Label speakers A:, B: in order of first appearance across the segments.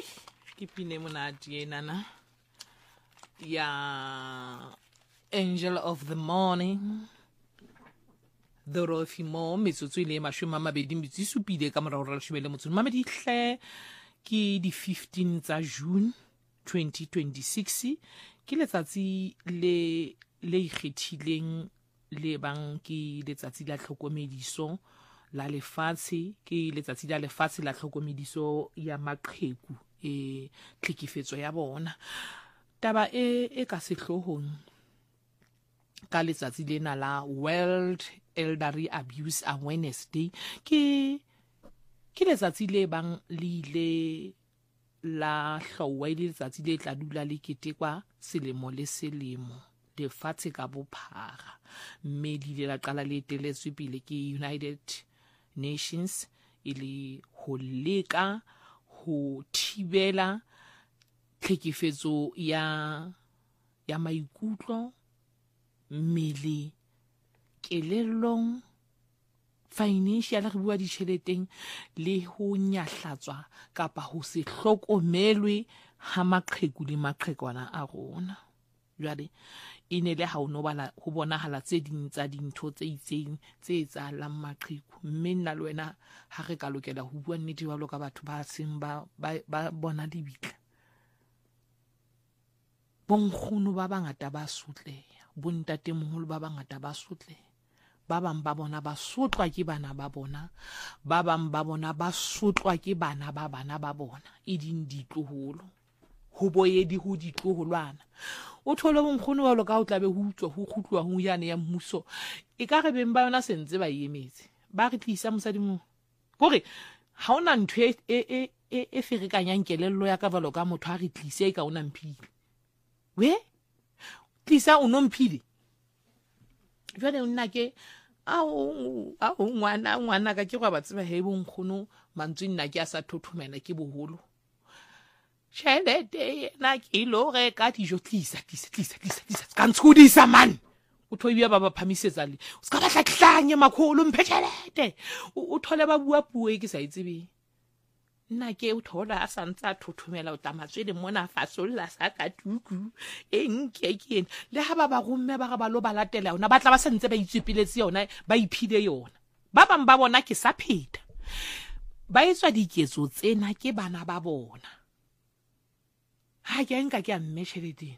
A: ke pine monate nana ya Angel of the Morning Dorothy Mo metsotso ile mashome a mabedi metsi supile ka morao ra leshome le motso mamedi hle ke di 15 tsa June 2026 ke letsatsi le ikgethileng le bang ke letsatsi la tlhokomediso la lefatshe ke letsatsi la lefatshe la tlhokomediso ya maqheku tlhekefetso ya bona taba e ka sehlohong ka letsatsi lena la World Elderly Abuse Awareness Day ke letsatsi le bang le ile la hlauwa ile letsatsi le tla dula le ketekwa selemo le selemo lefatshe ka bophara mme di ile la qala le teletswe pele ke United Nations ile ho leka ho thibela tlhekefetso ya maikutlo mmele kelellong financial re bua ditjheleteng le ho nyahlatswa kapa ho se hlokomelwe ha maqheku le maqhekwana a rona jwale inele ha ono bala ho bonahala tse ding tsa dintho tse itseng tse etsahalang maqheku mme nna le wena ha re ka lokela ho bua nnete jwalo ka batho ba seng ba bona dibitla bonkgono ba bangata ba sotleha bontate moholo ba bangata ba sotleha ba bang ba bona ba sotlwa ke bana ba bona ba bang ba bona ba sotlwa ke bana ba bona e ding ditloholo ho boyedi ho ditloholwana o thole bonkgono ba lo ka o tlabe ho utswa ho kgutluwa ho yane ya mmuso e ka re beng ba yona sentse ba emetse ba re tlisa mosadi mo hore ha ona ntho e ferekanyang kelello ya ka valo ka motho a re tlise e ka ona mphile we tlisa o no mphile jwale nna ke a ngwana ka ke go ba tseba he bonkgono mantswe nna ke a sa thothomela ke boholo tšhelete na ke lo re ka dijo tlisa ka ntshudisa man o thoibia ba phamisetsa le o ska batla hlanye makholo mphethelete o thole ba bua puo e ke sa itsebe nna ke o thola a santsa thothomela o tamatswe le mona fasolla sa ka tuku ke le ha ba gomme ba ga ba lo ba latela ona ba tla ba sentse ba itswepeletse yona ba iphile yona ba bang ba bona ke sa pheta ba etswa diketso tsena ke bana ba bona ha ke nka ke a mmeshelete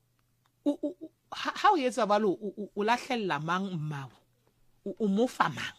A: ha o etsa balo o lahlella mang mmao o mo fa mang